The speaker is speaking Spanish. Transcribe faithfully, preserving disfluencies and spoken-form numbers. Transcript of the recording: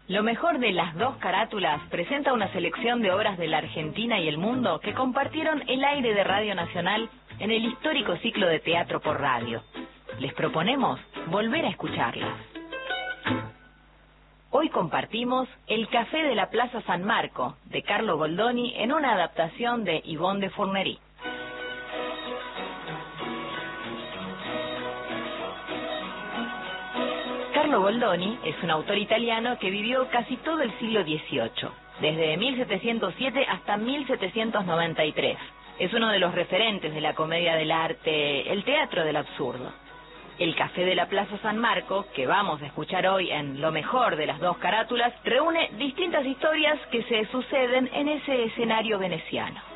Lo mejor de las dos carátulas presenta una selección de obras de la Argentina y el mundo que compartieron el aire de Radio Nacional en el histórico ciclo de teatro por radio. Les proponemos volver a escucharlas. Hoy compartimos El Café de la Plaza San Marco, de Carlo Goldoni, en una adaptación de Yvonne de Fournery. Carlo Goldoni es un autor italiano que vivió casi todo el siglo dieciocho, desde mil setecientos siete hasta mil setecientos noventa y tres. Es uno de los referentes de la comedia del arte, el teatro del absurdo. El Café de la Plaza San Marco, que vamos a escuchar hoy en Lo Mejor de las Dos Carátulas, reúne distintas historias que se suceden en ese escenario veneciano.